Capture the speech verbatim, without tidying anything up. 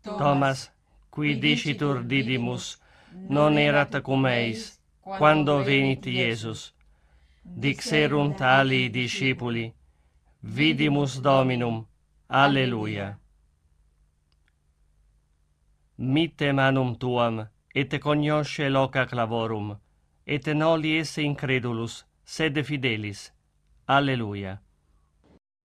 Thomas, qui dicitur didymus, non erat cum eis, quando venit Iesus. Dixerunt alii discipuli, vidimus Dominum, alleluia. Mitte manum tuam, et cognosce loca clavorum, et noli esse incredulus, sed fidelis. Alleluia.